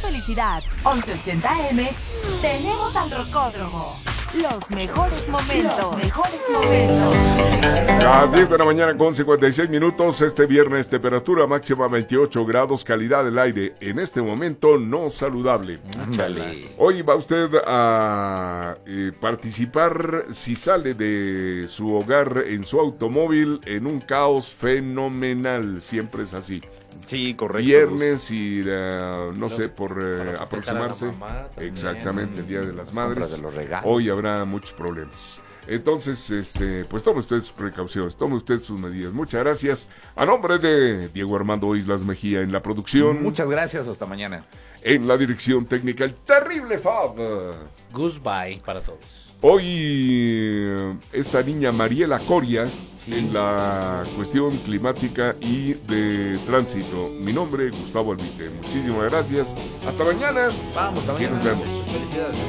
felicidad. 1180M, tenemos al Rocódromo. Los mejores momentos. Las 10 de la mañana con 56 minutos. Este viernes, temperatura máxima 28 grados, calidad del aire en este momento no saludable. Ándale. Hoy va usted a participar si sale de su hogar en su automóvil en un caos fenomenal. Siempre es así. Sí, correcto. Viernes y no sé, por aproximarse. Mamá, exactamente, el Día de las compras Madres. de los regalos. Hoy habrá muchos problemas. Entonces, pues tome usted sus precauciones, tome usted sus medidas. Muchas gracias. A nombre de Diego Armando Islas Mejía en la producción. Muchas gracias, hasta mañana. En la dirección técnica, el terrible Fab. Goodbye para todos. Hoy esta niña Mariela Coria en la cuestión climática y de tránsito. Mi nombre, Gustavo Albite. Muchísimas gracias. Hasta mañana. Vamos, Aquí nos vemos. Felicidades.